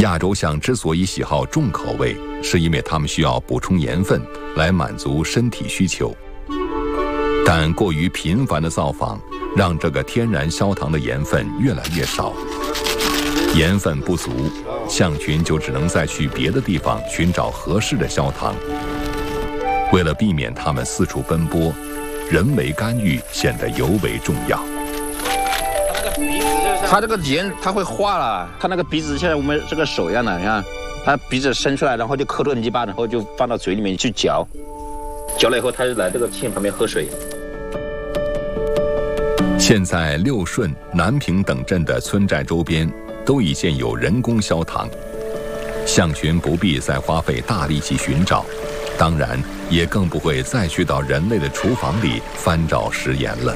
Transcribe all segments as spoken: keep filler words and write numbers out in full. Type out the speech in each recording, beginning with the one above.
亚洲象之所以喜好重口味，是因为它们需要补充盐分来满足身体需求。但过于频繁的造访，让这个天然消糖的盐分越来越少。盐分不足，象群就只能再去别的地方寻找合适的消糖。为了避免它们四处奔波，人为干预显得尤为重要。 它这个盐它会化了，它那个鼻子像我们这个手一样的，你看，它鼻子伸出来，然后就抠着泥巴，然后就放到嘴里面去嚼，嚼了以后，它就来这个沁旁边喝水。 现在六顺、南平等镇的村寨周边都已建有人工消糖，象群不必再花费大力气寻找，当然也更不会再去到人类的厨房里翻找食盐了。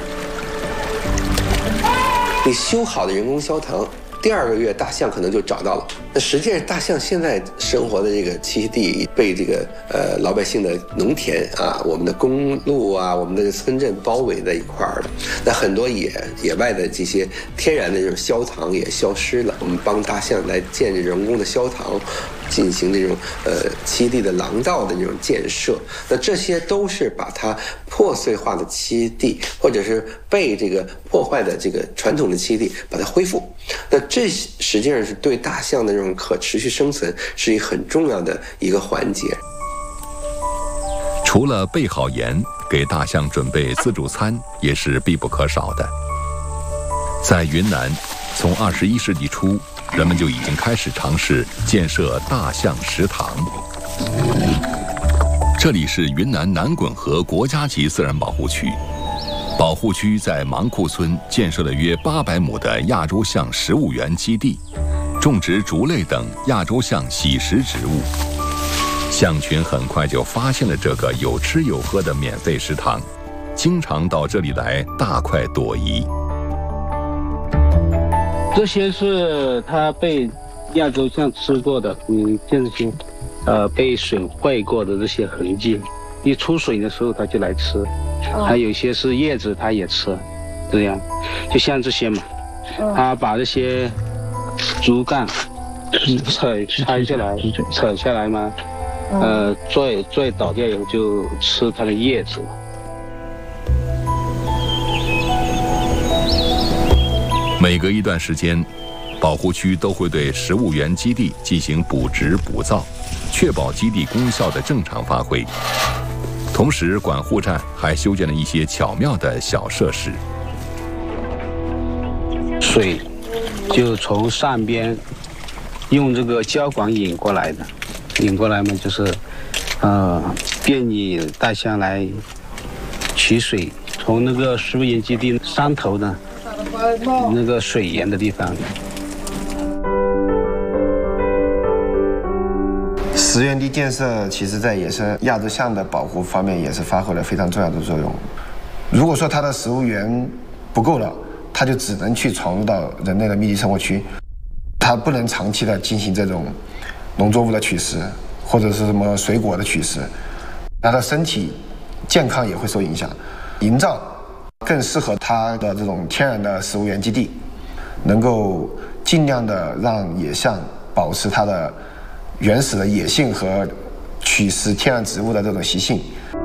你修好的人工消糖，第二个月大象可能就找到了。那实际上，大象现在生活的这个栖息地被这个呃老百姓的农田啊、我们的公路啊、我们的村镇包围在一块儿的。那很多野野外的这些天然的这种消糖也消失了。我们帮大象来建这人工的消糖，进行这种呃栖息地的廊道的这种建设。那这些都是把它破碎化的栖息地，或者是被这个破坏的这个传统的栖息地，把它恢复。那这实际上是对大象的这种可持续生存是一个很重要的一个环节。 除了备好盐，给大象准备自助餐也是必不可少的。在云南，从二十一世纪初，人们就已经开始尝试建设大象食堂。这里是云南南滚河国家级自然保护区。保护区在芒库村建设了约八百亩的亚洲象食物园基地，种植竹类等亚洲象喜食植物。象群很快就发现了这个有吃有喝的免费食堂，经常到这里来大快朵颐。 这些是它被亚洲象吃过的，嗯，这些呃被水坏过的这些痕迹，一出水的时候它就来吃。还有一些是叶子它也吃，这样就像这些嘛，它把这些竹竿扯拆下来，扯下来嘛，呃拽拽倒掉以后就吃它的叶子。 每隔一段时间，保护区都会对食物园基地进行补植补造，确保基地功效的正常发挥。同时，管护站还修建了一些巧妙的小设施。 水就从上边用这个胶管引过来的，引过来嘛，就是呃便于大象来取水，从那个食物园基地山头呢那个水源的地方。 食园地建设其实在野生亚洲象的保护方面也是发挥了非常重要的作用。如果说它的食物源不够了，它就只能去闯入到人类的密集生活区，它不能长期的进行这种农作物的取食或者是什么水果的取食，它的身体健康也会受影响。营造更适合它的这种天然的食物园基地，能够尽量的让野象保持它的原始的野性和取食天然植物的这种习性。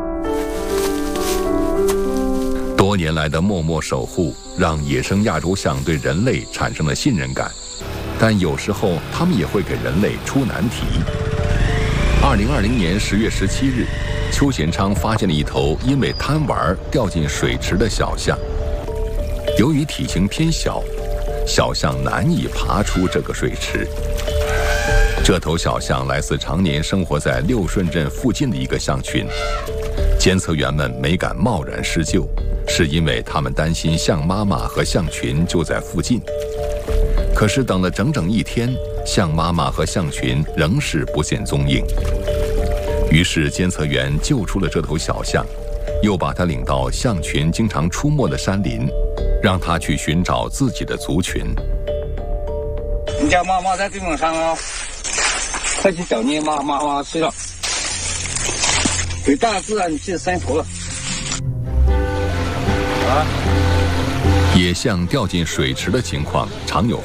多年来的默默守护，让野生亚洲象对人类产生了信任感，但有时候它们也会给人类出难题。二零二零年十月十七日，邱贤昌发现了一头因为贪玩掉进水池的小象。由于体型偏小，小象难以爬出这个水池。这头小象来自常年生活在六顺镇附近的一个象群，监测员们没敢贸然施救，是因为他们担心象妈妈和象群就在附近。可是等了整整一天，象妈妈和象群仍是不见踪影。于是监测员救出了这头小象，又把它领到象群经常出没的山林，让它去寻找自己的族群。 你家妈妈在地方上啊，快去找你妈妈妈去了，与大自然去生活了。啊！ 野象掉进水池的情况常有